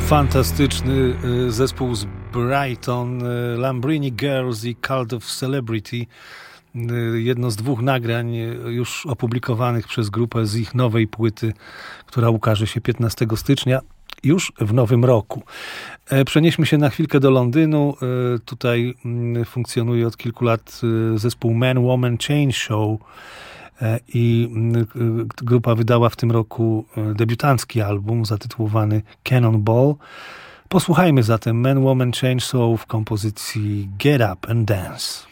Fantastyczny zespół z Brighton, Lambrini Girls i Cult of Celebrity. Jedno z dwóch nagrań już opublikowanych przez grupę z ich nowej płyty, która ukaże się 15 stycznia, już w nowym roku. Przenieśmy się na chwilkę do Londynu. Tutaj funkcjonuje od kilku lat zespół Man Woman Chain Show i grupa wydała w tym roku debiutancki album zatytułowany Cannonball. Posłuchajmy zatem Man Woman Chain Show w kompozycji Get Up and Dance.